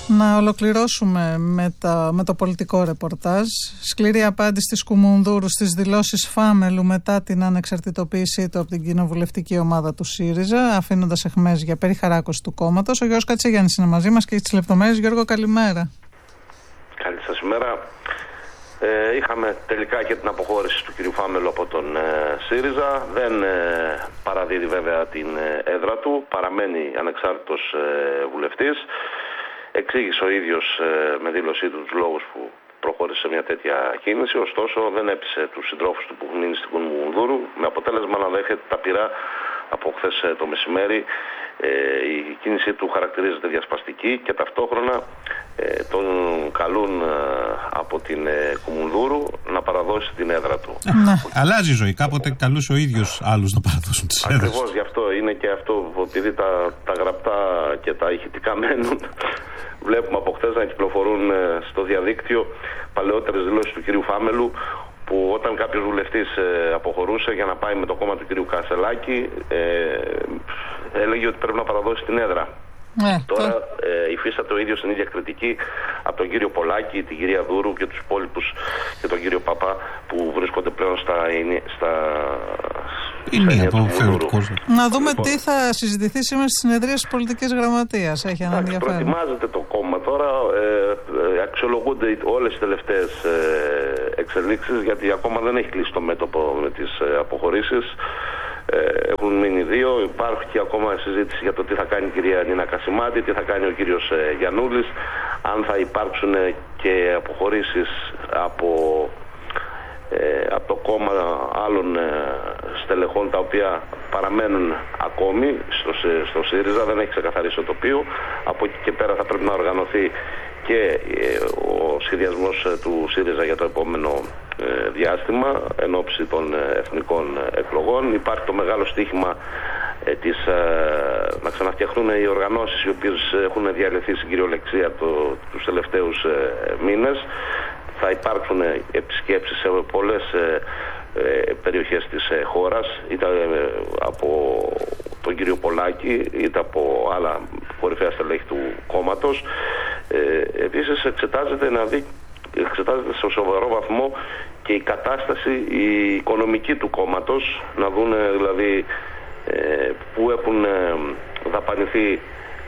Να ολοκληρώσουμε με το πολιτικό ρεπορτάζ. Σκληρή απάντηση της Κουμουνδούρου στις δηλώσεις Φάμελου μετά την ανεξαρτητοποίησή του από την κοινοβουλευτική ομάδα του ΣΥΡΙΖΑ, αφήνοντας αιχμές για περιχαράκωση του κόμματος. Ο Γιώργος Κατσίγιαννης είναι μαζί μας και έχει τις λεπτομέρειες. Γιώργο, καλημέρα. Καλή σας ημέρα. Είχαμε τελικά και την αποχώρηση του κ. Φάμελου από τον ΣΥΡΙΖΑ. Δεν παραδίδει βέβαια την έδρα του, παραμένει ανεξάρτητος βουλευτής. Εξήγησε ο ίδιος με δήλωσή του τους λόγους που προχώρησε σε μια τέτοια κίνηση, ωστόσο δεν έπεισε τους συντρόφους του που έχουν μείνει στην Κουμουνδούρου, με αποτέλεσμα να δέχεται τα πυρά από χθες το μεσημέρι. Η κίνησή του χαρακτηρίζεται διασπαστική και ταυτόχρονα τον καλούν από την Κουμουνδούρου να παραδώσει την έδρα του. Αλλάζει η ζωή. Κάποτε καλούσε ο ίδιος άλλους να παραδώσουν τις έδρες. Ακριβώς γι' αυτό είναι και αυτό, επειδή τα γραπτά και τα ηχητικά μένουν. Βλέπουμε από χθες να κυκλοφορούν στο διαδίκτυο παλαιότερες δηλώσεις του κυρίου Φάμελου, που όταν κάποιος βουλευτής αποχωρούσε για να πάει με το κόμμα του κυρίου Κασελάκη, έλεγε ότι πρέπει να παραδώσει την έδρα. Τώρα υφίσταται ο ίδιος την ίδια κριτική από τον κύριο Πολάκη, την κυρία Δούρου και τους υπόλοιπους και τον κύριο Παπά που βρίσκονται πλέον στα Να δούμε τι θα συζητηθεί σήμερα στη συνεδρία της πολιτικής γραμματείας. Έχει ένα ενδιαφέρον. Προετοιμάζεται το κόμμα τώρα, αξιολογούνται όλες οι τελευταίες εξελίξεις, γιατί ακόμα δεν έχει κλείσει το μέτωπο με τις αποχωρήσεις. Έχουν μείνει δύο. Υπάρχει και ακόμα συζήτηση για το τι θα κάνει η κυρία Νίνα Κασιμάτη, τι θα κάνει ο κύριος Γιαννούλης, αν θα υπάρξουν και αποχωρήσεις από το κόμμα άλλων στελεχών τα οποία παραμένουν ακόμη στο ΣΥΡΙΖΑ. Δεν έχει ξεκαθαρίσει το τοπίο. Από εκεί και πέρα θα πρέπει να οργανωθεί και ο σχεδιασμός του ΣΥΡΙΖΑ για το επόμενο διάστημα εν ώψη των εθνικών εκλογών. Υπάρχει το μεγάλο στοίχημα να ξαναφτιαχτούν οι οργανώσεις οι οποίες έχουν διαλυθεί στην κυριολεξία τους τελευταίους μήνες. Θα υπάρξουν επισκέψεις σε πολλές περιοχές της χώρας, είτε από τον κύριο Πολάκη είτε από άλλα κορυφαία στελέχη του κόμματος. Επίσης εξετάζεται σε σοβαρό βαθμό και η κατάσταση η οικονομική του κόμματος, να δουν δηλαδή που έχουν δαπανηθεί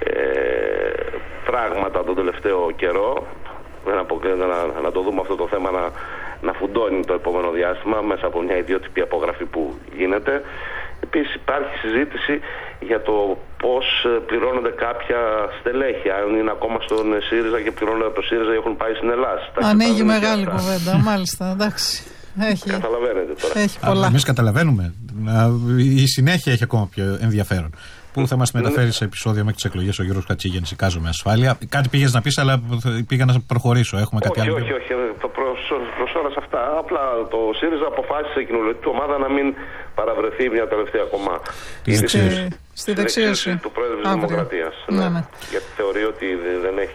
πράγματα τον τελευταίο καιρό. Να το δούμε αυτό το θέμα να φουντώνει το επόμενο διάστημα μέσα από μια ιδιότυπη απογραφή που γίνεται. Επίσης υπάρχει συζήτηση για το πώς πληρώνονται κάποια στελέχη, αν είναι ακόμα στον ΣΥΡΙΖΑ και πληρώνονται από το ΣΥΡΙΖΑ ή έχουν πάει στην Ελλάδα. Ανοίγει μεγάλη κουβέντα, μάλιστα, εντάξει. Καταλαβαίνετε τώρα. Έχει πολλά. Εμείς καταλαβαίνουμε. Η συνέχεια έχει ακόμα πιο ενδιαφέρον. Που θα μας μεταφέρει σε επεισόδιο μέχρι τις εκλογές ο Γιώργος Κατσίγιαννης, εικάζομαι ασφάλεια. Κάτι πήγες να πεις, αλλά πήγα να προχωρήσω. Έχουμε κάτι άλλο. Όχι. Προς ώρας αυτά. Απλά το ΣΥΡΙΖΑ αποφάσισε η κοινοβουλευτική ομάδα να μην παραβρεθεί μια τελευταία ακόμα στη δεξίωση του Πρόεδρου της Δημοκρατίας. Ναι. Γιατί θεωρεί ότι δεν έχει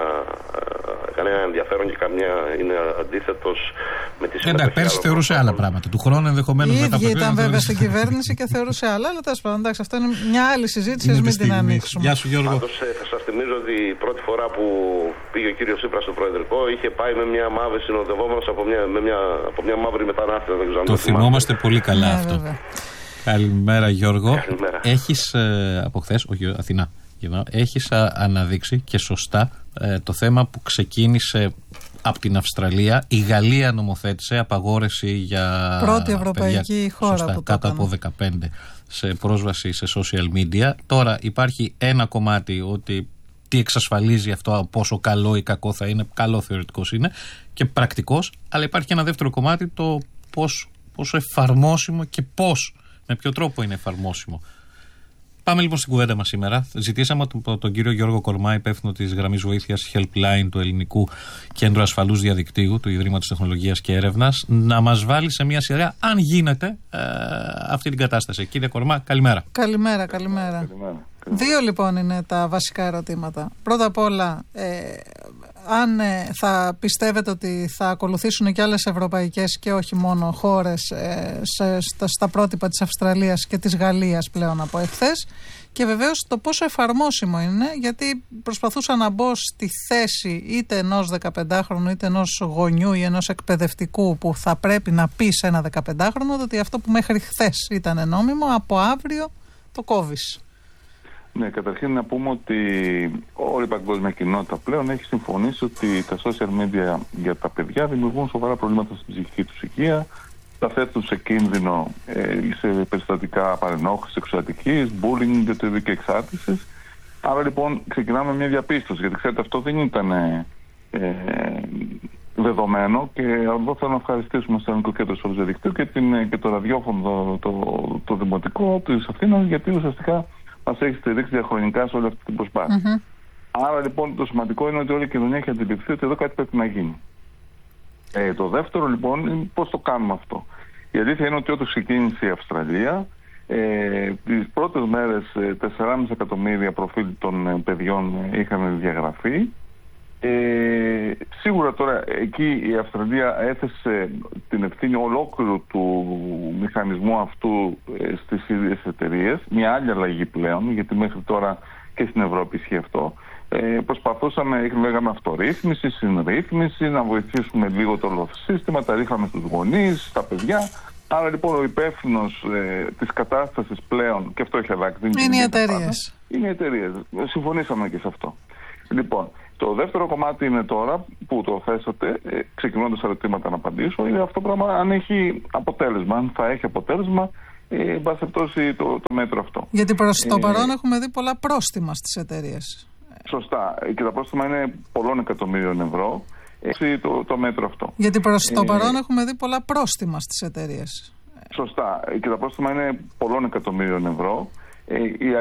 κανένα ενδιαφέρον και είναι αντίθετος με τις συμμετοχές. Εντάξει, πέρσι θεωρούσε άλλα πράγματα. Του χρόνου ενδεχομένως μετά από ήταν βέβαια στην κυβέρνηση και θεωρούσε άλλα, αλλά τέλος πάντων, εντάξει, αυτό είναι μια άλλη συζήτηση, ας μην την ανοίξουμε. Γεια σου, Γιώργο. Πάντως, σας θυμίζω ότι η πρώτη φορά που πήγε ο κύριος Τσίπρας στο Προεδρικό είχε πάει με μια μαύρη συνοδευόμενος από μια μαύρη μετανάστευση. Το θυμόμαστε πολύ καλά αυτό. Καλημέρα, Γιώργο. Καλημέρα. Έχεις από χθες, όχι Αθηνά, έχεις αναδείξει και σωστά το θέμα που ξεκίνησε από την Αυστραλία. Η Γαλλία νομοθέτησε απαγόρευση για πρώτη ευρωπαϊκή χώρα σωστά, που κάτω από 15 σε πρόσβαση σε social media. Τώρα υπάρχει ένα κομμάτι ότι τι εξασφαλίζει αυτό, πόσο καλό ή κακό θα είναι. Καλό θεωρητικός είναι και πρακτικός, αλλά υπάρχει και ένα δεύτερο κομμάτι, το πόσο εφαρμόσιμο και με ποιο τρόπο είναι εφαρμόσιμο. Πάμε λοιπόν στην κουβέντα μας σήμερα. Ζητήσαμε από τον κύριο Γιώργο Κορμά, υπεύθυνο της γραμμής βοήθειας Helpline του Ελληνικού Κέντρου Ασφαλούς Διαδικτύου, του Ιδρύματος Τεχνολογίας και Έρευνας, να μας βάλει σε μια σειρά, αν γίνεται, αυτή την κατάσταση. Κύριε Κορμά, καλημέρα. Καλημέρα. Δύο λοιπόν είναι τα βασικά ερωτήματα. Πρώτα απ' όλα, αν θα πιστεύετε ότι θα ακολουθήσουν και άλλες ευρωπαϊκές και όχι μόνο χώρες στα πρότυπα της Αυστραλίας και της Γαλλίας πλέον από εχθές. Και βεβαίως το πόσο εφαρμόσιμο είναι, γιατί προσπαθούσα να μπω στη θέση είτε ενός 15χρονου είτε ενός γονιού ή ενός εκπαιδευτικού που θα πρέπει να πει σε ένα 15χρονο ότι αυτό που μέχρι χθες ήταν νόμιμο, από αύριο το κόβεις. Ναι, καταρχήν να πούμε ότι όλη η παγκόσμια κοινότητα πλέον έχει συμφωνήσει ότι τα social media για τα παιδιά δημιουργούν σοβαρά προβλήματα στην ψυχική τους υγεία, τα θέτουν σε κίνδυνο σε περιστατικά παρενόχλησης, σεξουαλικής, bullying και παιδικής εξάρτησης. Άρα λοιπόν ξεκινάμε μια διαπίστωση, γιατί ξέρετε αυτό δεν ήταν δεδομένο, και εδώ θέλω να ευχαριστήσουμε στο Ελληνικό Κέντρο Σώζου Δικτύου και το ραδιόφωνο το Δημοτικό της Αθήνας, γιατί ουσιαστικά μας έχει στηρίξει διαχρονικά σε όλη αυτή την προσπάθεια. Άρα λοιπόν το σημαντικό είναι ότι όλη η κοινωνία έχει αντιληφθεί ότι εδώ κάτι πρέπει να γίνει. Το δεύτερο λοιπόν είναι πώς το κάνουμε αυτό. Η αλήθεια είναι ότι όταν ξεκίνησε η Αυστραλία, τις πρώτες μέρες 4,5 εκατομμύρια προφίλ των παιδιών είχαν διαγραφεί. Σίγουρα τώρα εκεί η Αυστραλία έθεσε την ευθύνη ολόκληρου του μηχανισμού αυτού στις ίδιες εταιρείες. Μια άλλη αλλαγή πλέον, γιατί μέχρι τώρα και στην Ευρώπη ισχύει αυτό. Προσπαθούσαμε, λέγαμε αυτορύθμιση, συνρύθμιση, να βοηθήσουμε λίγο το όλο σύστημα, τα ρίχναμε στους γονείς, στα παιδιά. Άρα λοιπόν ο υπεύθυνος της κατάστασης πλέον, και αυτό έχει αλλάξει, είναι οι εταιρείες. Είναι οι εταιρείες. Συμφωνήσαμε και σε αυτό. Λοιπόν, το δεύτερο κομμάτι είναι τώρα που το θέσατε, ξεκινώντας ερωτήματα να απαντήσω, είναι αυτό το πράγμα αν έχει αποτέλεσμα, αν θα έχει αποτέλεσμα, εν πάση περιπτώσει το μέτρο αυτό. Γιατί προς το παρόν έχουμε δει πολλά πρόστιμα στις εταιρείες. Σωστά. Και τα πρόστιμα είναι πολλών εκατομμύριων ευρώ. Το μέτρο αυτό. Γιατί προς το παρόν έχουμε δει πολλά πρόστιμα στις εταιρείες. Σωστά. Και τα πρόστιμα είναι πολλών εκατομμύριων ευρώ.